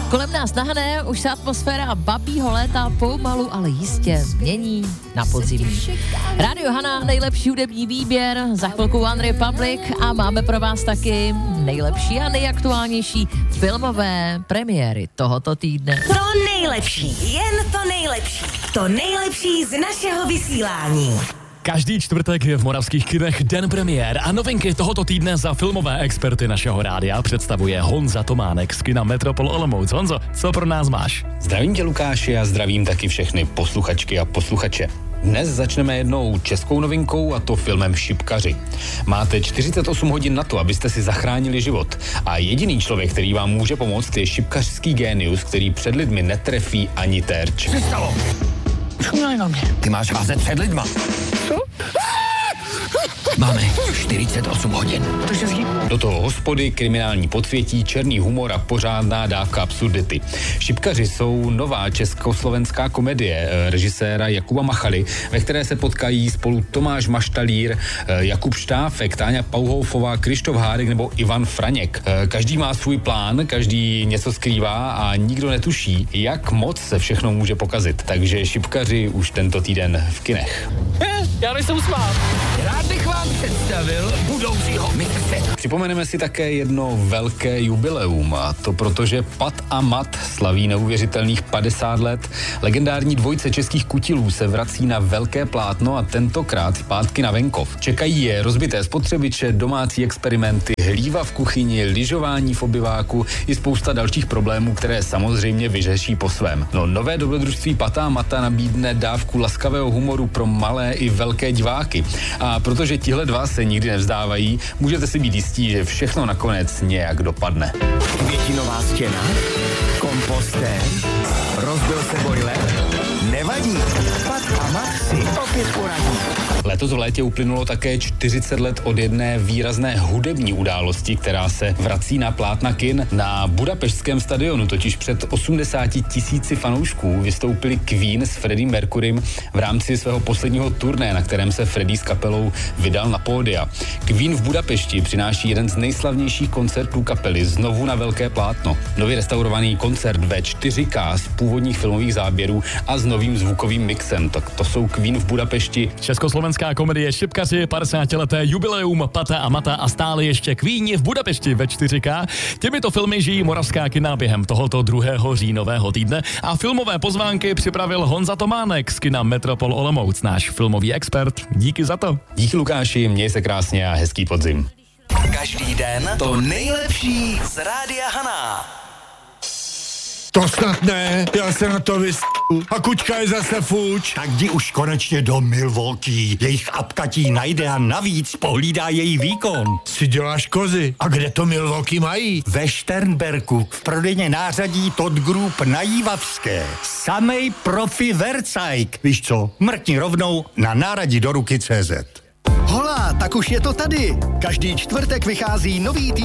Kolem nás nahané už se atmosféra babího léta pomalu, ale jistě mění na podzimí. Rádio Hana, nejlepší hudební výběr, za chvilku One Republic a máme pro vás taky nejlepší a nejaktuálnější filmové premiéry tohoto týdne. To nejlepší, jen to nejlepší. To nejlepší z našeho vysílání. Každý čtvrtek je v moravských kinech den premiér a novinky tohoto týdne za filmové experty našeho rádia představuje Honza Tománek z kina Metropol Olomouc. Honzo, co pro nás máš? Zdravím tě, Lukáši, a zdravím taky všechny posluchačky a posluchače. Dnes začneme jednou českou novinkou, a to filmem Šipkaři. Máte 48 hodin na to, abyste si zachránili život. A jediný člověk, který vám může pomoct, je šipkařský génius, který před lidmi netrefí ani terč. Přestalo! Šumili na mě. Ty máš házet před lidma. Co? Máme 48 hodin. Do toho hospody, kriminální podsvětí, černý humor a pořádná dávka absurdity. Šipkaři jsou nová československá komedie režiséra Jakuba Machaly, ve které se potkají spolu Tomáš Maštalír, Jakub Štáfek, Táňa Pauhoufová, Krištof Hádek nebo Ivan Franěk. Každý má svůj plán, každý něco skrývá a nikdo netuší, jak moc se všechno může pokazit. Takže Šipkaři už tento týden v kinech. Já nejsem smát. Rád bych vám představil budoucího mistře. Připomeneme si také jedno velké jubileum, a to protože Pat a Mat slaví neuvěřitelných 50 let. Legendární dvojice českých kutilů se vrací na velké plátno a tentokrát zpátky na venkov. Čekají je rozbité spotřebiče, domácí experimenty, hlíva v kuchyni, lyžování v obyváku i spousta dalších problémů, které samozřejmě vyřeší po svém. No, nové dobrodružství Pata a Mata nabídne dávku laskavého humoru pro malé i velké diváky. A protože tihle dva se nikdy nevzdávají, můžete si být jistí, že všechno nakonec nějak dopadne. Květinová stěna, kompostér, rozbil se bojler, nevadí, Pat a Mat si opět poradí. Letos v létě uplynulo také 40 let od jedné výrazné hudební události, která se vrací na plátna kin. Na Budapešťském stadionu totiž před 80 000 fanoušků vystoupili Queen s Freddiem Mercurym v rámci svého posledního turné, na kterém se Freddie s kapelou vydal na pódia. Queen v Budapešti přináší jeden z nejslavnějších koncertů kapely znovu na velké plátno. Nově restaurovaný koncert ve 4K z původních filmových záběrů a s novým zvukovým mixem. Tak to jsou Queen v Budapešti. Československá komedie Šipkaři, 50leté jubileum Pata a Mata a stále ještě Queeni v Budapešti ve 4K. Těmito filmy žijí moravská kina během tohoto 2. říjnového týdne a filmové pozvánky připravil Honza Tománek z kina Metropol Olomouc, náš filmový expert. Díky za to. Díky, Lukáši, měj se krásně a hezký podzim. Každý den to nejlepší z Rádia Hana. To snad ne, já se na to a kučka je zase fuč. Tak jdi už konečně do Milwaukee. Jejich apka ti najde a navíc pohlídá její výkon. Si děláš kozy. A kde to Milwaukee mají? Ve Šternberku v prodejně nářadí Todd Group na Jívavské. Samej profi vercajk. Víš co, mrkni rovnou na náradí do ruky CZ. Hola, tak už je to tady. Každý čtvrtek vychází nový